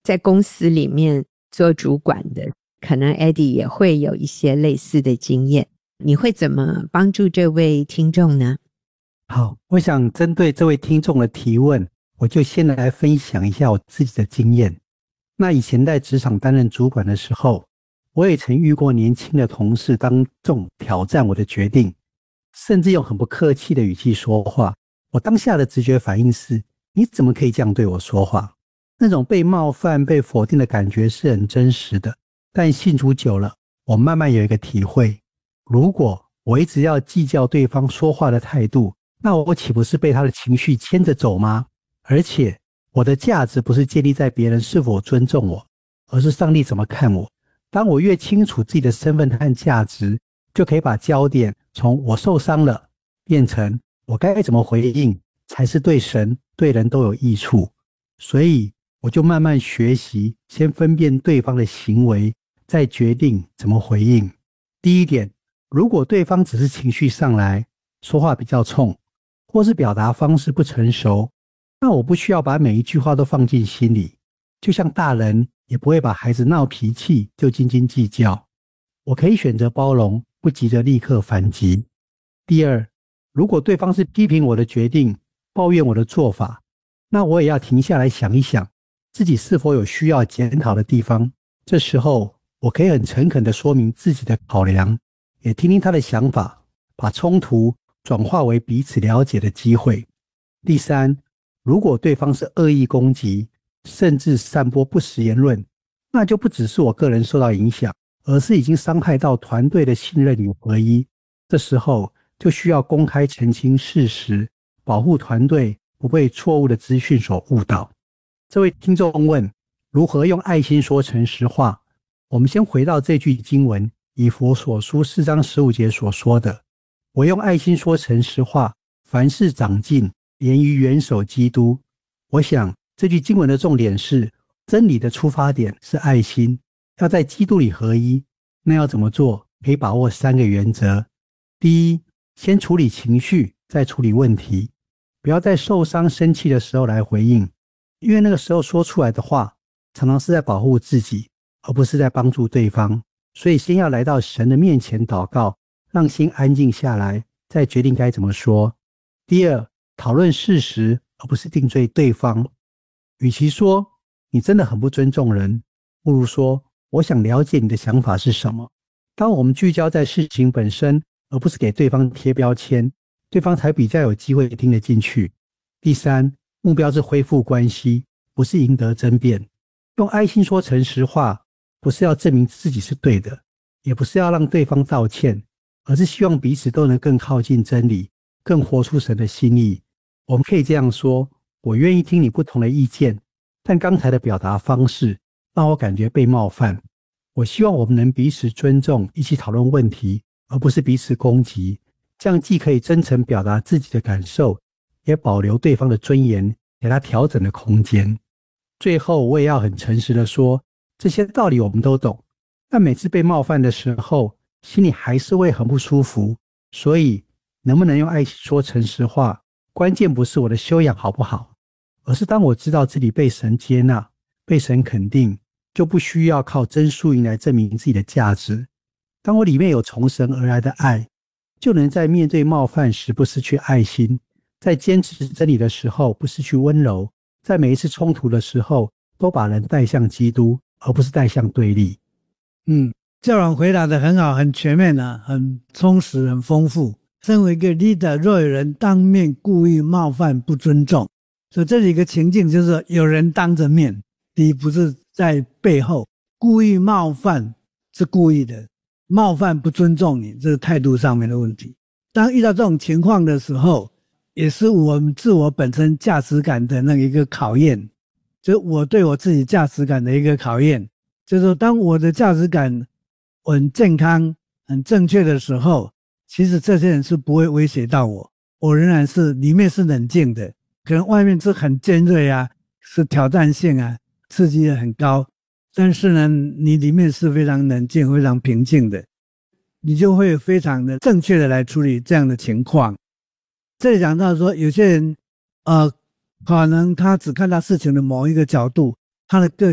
在公司里面做主管的，可能 Eddie 也会有一些类似的经验，你会怎么帮助这位听众呢？ 好，我想针对这位听众的提问，我就先来分享一下我自己的经验。那以前在职场担任主管的时候，我也曾遇过年轻的同事当众挑战我的决定，甚至用很不客气的语气说话。我当下的直觉反应是，你怎么可以这样对我说话？那种被冒犯、被否定的感觉是很真实的。但相处久了，我慢慢有一个体会，如果我一直要计较对方说话的态度，那我岂不是被他的情绪牵着走吗？而且我的价值不是建立在别人是否尊重我，而是上帝怎么看我。当我越清楚自己的身份和价值，就可以把焦点从我受伤了变成我该怎么回应才是对神对人都有益处。所以我就慢慢学习，先分辨对方的行为，再决定怎么回应。第一点，如果对方只是情绪上来，说话比较冲，或是表达方式不成熟，那我不需要把每一句话都放进心里，就像大人也不会把孩子闹脾气就斤斤计较。我可以选择包容，不急着立刻反击。第二，如果对方是批评我的决定，抱怨我的做法，那我也要停下来想一想，自己是否有需要检讨的地方。这时候，我可以很诚恳地说明自己的考量，也听听他的想法，把冲突转化为彼此了解的机会。第三，如果对方是恶意攻击，甚至散播不实言论，那就不只是我个人受到影响，而是已经伤害到团队的信任与合一。这时候就需要公开澄清事实，保护团队不被错误的资讯所误导。这位听众问，如何用爱心说诚实话？我们先回到这句经文，以弗所书4章15节所说的，我用爱心说诚实话，凡事长进，连于元首基督。我想这句经文的重点是，真理的出发点是爱心，要在基督里合一。那要怎么做？可以把握3个原则。第一，先处理情绪，再处理问题。不要在受伤生气的时候来回应，因为那个时候说出来的话常常是在保护自己，而不是在帮助对方。所以先要来到神的面前祷告，让心安静下来，再决定该怎么说。第二，讨论事实，而不是定罪对方。与其说你真的很不尊重人，不如说我想了解你的想法是什么。当我们聚焦在事情本身，而不是给对方贴标签，对方才比较有机会听得进去。第三，目标是恢复关系，不是赢得争辩。用爱心说诚实话，不是要证明自己是对的，也不是要让对方道歉，而是希望彼此都能更靠近真理，更活出神的心意。我们可以这样说，我愿意听你不同的意见，但刚才的表达方式让我感觉被冒犯。我希望我们能彼此尊重，一起讨论问题，而不是彼此攻击。这样既可以真诚表达自己的感受，也保留对方的尊严，给他调整的空间。最后我也要很诚实的说，这些道理我们都懂，但每次被冒犯的时候，心里还是会很不舒服。所以能不能用爱心说诚实话，关键不是我的修养好不好，而是当我知道自己被神接纳，被神肯定，就不需要靠真输赢来证明自己的价值。当我里面有从神而来的爱，就能在面对冒犯时不失去爱心，在坚持真理的时候不失去温柔，在每一次冲突的时候都把人带向基督，而不是带向对立。 教长回答得很好，很全面啊，很充实，很丰富。身为一个 leader， 若有人当面故意冒犯不尊重，所以这里一个情境就是有人当着面，第一不是在背后故意冒犯，是故意的，冒犯不尊重你，这是态度上面的问题。当遇到这种情况的时候，也是我们自我本身价值感的那一个考验，就是我对我自己价值感的一个考验。就是当我的价值感很健康很正确的时候，其实这些人是不会威胁到我，我仍然是里面是冷静的，可能外面是很尖锐啊，是挑战性啊，刺激也很高，但是呢你里面是非常冷静非常平静的，你就会非常的正确的来处理这样的情况。这里讲到说有些人可能他只看到事情的某一个角度，他的个